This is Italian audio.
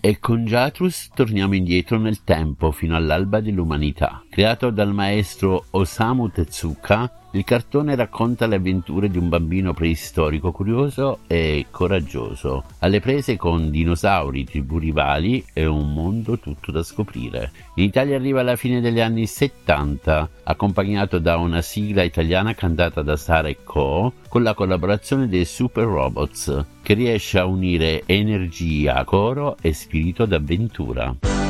E con Jatrus torniamo indietro nel tempo, fino all'alba dell'umanità. Creato dal maestro Osamu Tezuka, il cartone racconta le avventure di un bambino preistorico curioso e coraggioso, alle prese con dinosauri, tribù rivali e un mondo tutto da scoprire. In Italia arriva alla fine degli anni 70, accompagnato da una sigla italiana cantata da Sara e Co, con la collaborazione dei Super Robots, che riesce a unire energia, coro e spirito d'avventura.